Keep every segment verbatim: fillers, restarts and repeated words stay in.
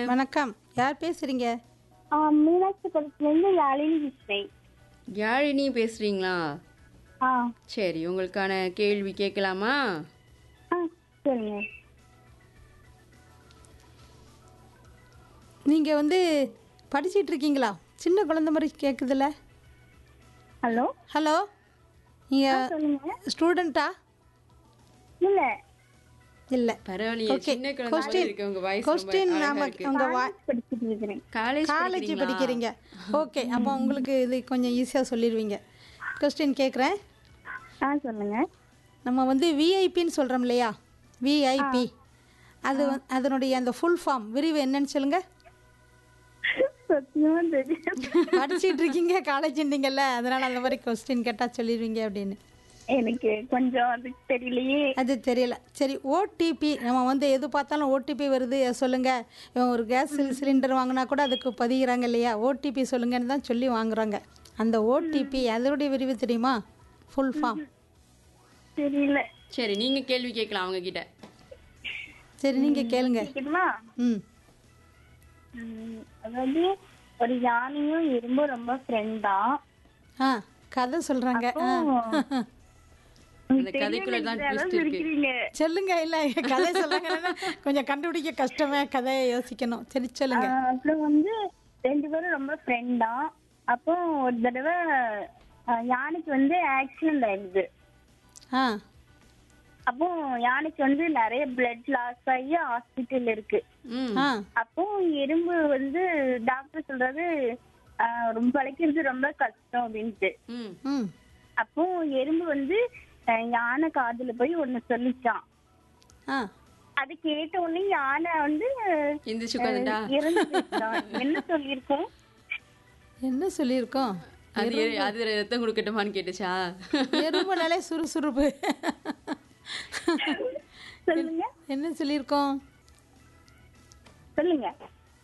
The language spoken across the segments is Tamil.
வணக்கம். யார் பேசுறீங்க? ஆ, மீனாட்சி படத்துலேருந்து யாழினி பேசுகிறேன். யாழினி பேசுறீங்களா? ஆ சரி, உங்களுக்கான கேள்வி கேட்கலாமா? ஆ சரிங்க. நீங்க வந்து படிச்சிட்டு இருக்கீங்களா? சின்ன குழந்தை மாதிரி கேக்குதுல்ல. ஹலோ ஹலோ, நீங்க சொல்லுங்க. ஸ்டூடெண்டா? இல்லை, இல்ல. பரவாயில்லையே, Okay. சின்ன குழந்தை மாதிரி Question. இருக்கு உங்க வாய்ஸ். Question நாம உங்க வா- படிச்சுட்டு இருக்கிறேன். காலேஜ் காலேஜ் படிக்கிறீங்க. ஓகே, அப்போ உங்களுக்கு இது கொஞ்சம் ஈஸியாக சொல்லிடுவீங்க. கொஸ்டின் கேட்குறேன். ஆ சொல்லுங்க. நம்ம வந்து விஐபின்னு சொல்கிறோம் இல்லையா? விஐபி அது வந்து- அதனுடைய அந்த ஃபுல் ஃபார்ம் விரிவு என்னன்னு சொல்லுங்க. சத்தியமா தெரியும். படிச்சிட்டு இருக்கீங்க, காலேஜ்ன்றீங்கல்ல, அதனால அந்த மாதிரி கொஸ்டின் கேட்டால் சொல்லிடுவீங்க அப்படின்னு. எனக்கு கொஞ்சம் அது தெரியலையே. அது தெரியல. சரி, ஓடிபி நம்ம வந்து எது பார்த்தாலும் ஓடிபி வருது சொல்லுங்க. இவன் ஒரு கேஸ் சிலிண்டர் வாங்கினா கூட அதுக்கு பதிகிறாங்க இல்லையா? ஓடிபி சொல்லுங்கன்னு தான் சொல்லி வாங்குறாங்க. அந்த ஓடிபி அதனுடைய விரிவு தெரியுமா? ஃபுல் ஃபார்ம் தெரியல. சரி, நீங்க கேள்வி கேட்கலாம் அவங்க கிட்ட. சரி, நீங்கள் கேளுங்க. கேக்குதுமா? ம் ம், அதாவது ஒரு யானையும் எறும்பும் ரொம்ப ஃப்ரெண்டா. ஆ, கதை சொல்கிறாங்க. ஆ அந்த கதைக்குள்ள தான் twist இருக்கு. இருக்கிறீங்க. சொல்லுங்க. இல்லை, கதை சொல்லுங்கன்னா கொஞ்சம் கண்டுபிடிக்க கஷ்டமே, கதையை யோசிக்கணும். சரி சொல்லுங்க. அப்புறம் வந்து ரெண்டு பேரும் ரொம்ப ஃப்ரெண்டா. அப்போ ஒரு தடவை அஹ், யானைக்கு வந்து ஆக்சிடென்ட் ஆயிடுது. ஆ அப்போ யானைக்கு வந்து நிறைய பிளட் லாஸ் ஆகி ஹாஸ்பிட்டல் இருக்கு. ம். ஆ அப்போ எறும்பு வந்து டாக்டர் சொல்றாரு அஹ், ரொம்ப வளைக்கிறது ரொம்ப கஷ்டம் அப்படின்ட்டு. ம். ம் அப்போ எறும்பு வந்து அஹ், யானை காதுல போய் ஒண்ணு சொல்லிச்சான். ஆ அது கேட்ட உடனே யானை வந்து எந்திரிச்சு உட்காந்துட்டா? இறந்து போயிடுச்சாம். என்ன சொல்லியிருக்கோம்? என்ன சொல்லியிருக்கோம்? அது எ- அது ரத்தம் கொடுக்கட்டுமான்னு கேட்டுச்சா? எறும்புனாலே சுறுசுறுப்பு. சொல்லுங்க என்ன சொல்லியிருக்கோம்? சொல்லுங்க.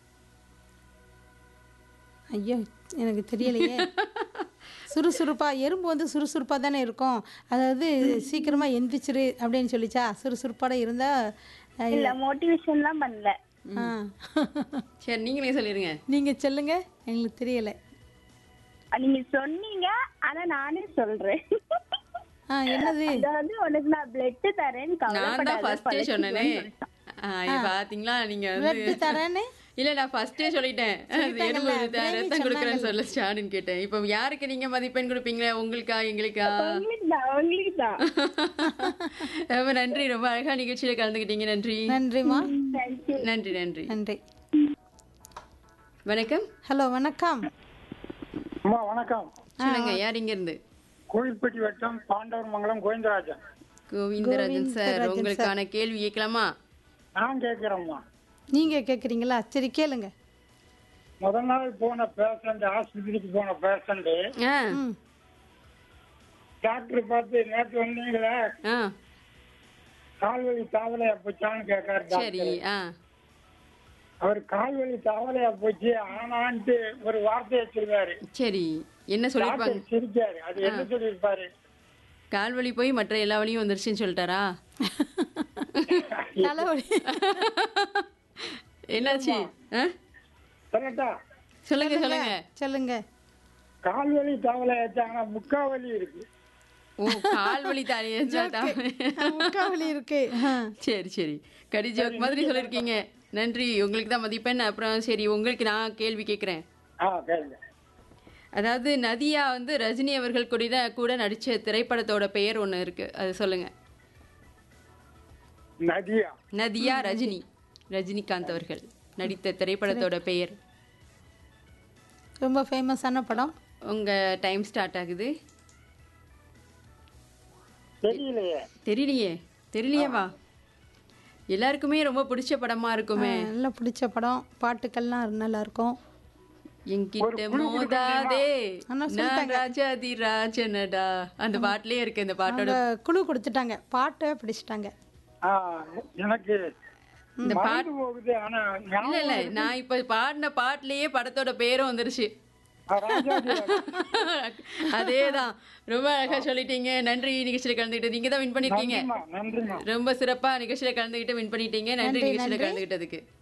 ஐயோ, எனக்கு தெரியலையே. சுறுசுறுப்பா, எறும்பு வந்து சுறுசுறுப்பாக தானே இருக்கும். அதாவது சீக்கிரமாக எந்திரிச்சிரு அப்படின்னு சொல்லிச்சா? சுறுசுறுப்பாட இருந்தா அஹ், இல்ல, மோட்டிவேஷன்லாம் பண்ணல. ஆ சரி, நீங்களே சொல்லிருங்க. நீங்கள் சொல்லுங்க, எங்களுக்கு தெரியலை. நீங்க சொன்னீங்க, ஆனா நானே சொல்றேன். ஆ என்னது? அதாவது உனக்கு நான் பிளட் தரேன்னு நான் தான் கவலைப்படாத, ஃபர்ஸ்டே சொன்னேனே. பழச்சிக்கோன்னு சொல்லிட்டான். ஆ, இது பாத்தீங்களா நீங்க வந்து பிளட் தரேன்னு இல்ல, நான் ஃபர்ஸ்டே சொல்லிட்டேன். அது சொல்லிட்டாங்கல்ல, எறும்பு த- பிரேமி ரத்தம் கொடுக்குறேன்னு சொன்னாங்கல்ல. சொல்ல ஸ்டார்ட்னு கேட்டேன். இப்போ யாருக்கு நீங்க மதிப்பெண் கொடுப்பீங்களா? உங்களுக்கா எங்களுக்கா? உங்களுக்கு தான், உங்களுக்கு தான். ரொம்ப நன்றி, ரொம்ப அழகா நிகழ்ச்சியில கலந்துக்கிட்டீங்க. நன்றி நன்றிம்மா. தேங்க்யூ. நன்றி நன்றி. நன்றி. வணக்கம். ஹலோ, வணக்கம். அம்மா வணக்கம். சொல்லுங்க, யார் இங்க இருந்து? கோயில்பட்டி வட்டம் பாண்டவர் மங்கலம் கோவிந்தராஜன். கோவிந்தராஜன் சார், கோவிந்தராஜன் உங்களுக்கான கேள்வி கேட்கலாமா? நான் கேட்கிறேம்மா. நீங்கள் கேட்குறீங்களா? சரி கேளுங்க. முதல் நாள் போன பேஷண்ட், ஆஸ்பத்திரிக்கு போன பேஷண்ட் ஆ ம் டாக்டர் பார்த்து நேற்று வந்தீங்களே ஆ கால்வலி தாவலையா போச்சான்னு கேட்காரு சரி. டாக்டர். ஆ அவர் கால்வலி தாவலையா போச்சு ஆனான்ட்டு ஒரு வார்த்தையை சொல்லுவாரு. சரி, என்ன சொல்லிருப்பாங்க? டாக்டர் சிரிச்சாரு. அது என்ன சொல்லியிருப்பாரு? கால்வலி போய் மற்ற எல்லா வழியும் வந்துருச்சுன்னு சொல்லிட்டாரா? தலைவலி. என்னாச்சு? ஆ? சொல்லட்டா? சொல்லுங்க சொல்லுங்க. சொல்லுங்க. கால்வலி தாவலையாச்சு, ஆனா முக்காவலி இருக்கு. ஓ, கால்வலி தாலியா? முக்காவலி இருக்கு. ஆ. சரி சரி, கடி ஜோக் மாதிரி சொல்லிருக்கீங்க. நன்றி, உங்களுக்கு தான் மதிப்பெண். அப்புறம் சரி, உங்களுக்கு நான் கேள்வி கேட்குறேன். ஆ கேளுங்க. அதாவது நதியா வந்து ரஜினி அவர்கள் கூட கூட நடிச்ச திரைப்படத்தோட பெயர் ஒன்று இருக்கு, அது சொல்லுங்க. நதியா? நதியா ரஜினி, ரஜினிகாந்த் அவர்கள் நடித்த திரைப்படத்தோட பெயர். ரொம்ப ஃபேமஸான படம். உங்க டைம் ஸ்டார்ட் ஆகுது. தெரியலையே. தெரியலையே? தெரியலையேவா? எல்லாருக்குமே ரொம்ப பிடிச்ச படமா இருக்குமே. நல்லா பிடிச்ச படம். பாட்டுக்கள்லாம் நல்லா இருக்கும். என்கிட்ட மோதாதே ஆனா நான் சொல்லிட்டாங்க. ராஜாதி ராஜனடா, அந்த பாட்டுலயே இருக்கு. இந்த பாட்டோட அவங்க குழு கொடுத்துட்டாங்க, பாட்டை பிடிச்சிட்டாங்க. ஆ, எனக்கு இந்த பாட்டு மறந்து போகுது. ஆனா இல்ல ஞாபகம் இல்ல, இருக்கு. நான் இப்ப பாடின பாட்டுலயே படத்தோட பேரும் வந்துருச்சு. ஆ, ராஜாஜி ராஜா. அதேதான். ரொம்ப அழகா சொல்லிட்டீங்க. நன்றி, நிகழ்ச்சியில கலந்துக்கிட்டு நீங்க தான் வின் பண்ணிருக்கீங்க. நன்றிம்மா, நன்றிம்மா. ரொம்ப சிறப்பா நிகழ்ச்சியில கலந்துக்கிட்டு வின் பண்ணிட்டீங்க. நன்றி, நன்றி, நிகழ்ச்சியில நன்றி. கலந்துக்கிட்டதுக்கு.